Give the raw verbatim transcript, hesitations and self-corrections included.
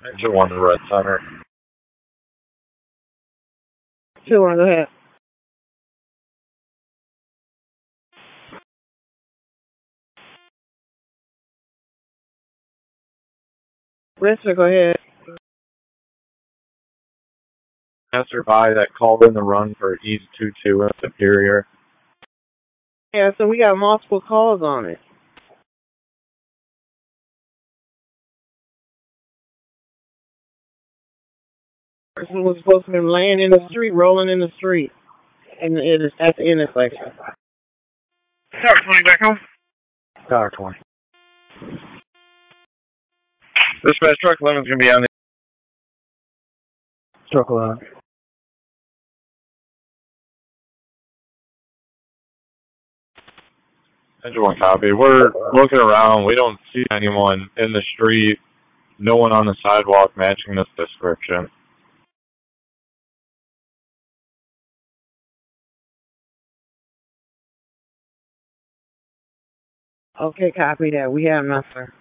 Engine one to Red Center. two one, go ahead. Mister, go ahead. Passerby that called in the run for East two two in Superior. Yeah, so we got multiple calls on it. Person was supposed to be laying in the street, rolling in the street, and it is at the intersection. Tower twenty back home. Tower twenty. Dispatch truck eleven's gonna be on the Truck eleven. Engine one copy. We're looking around. We don't see anyone in the street. No one on the sidewalk matching this description. Okay, copy that. We have nothing.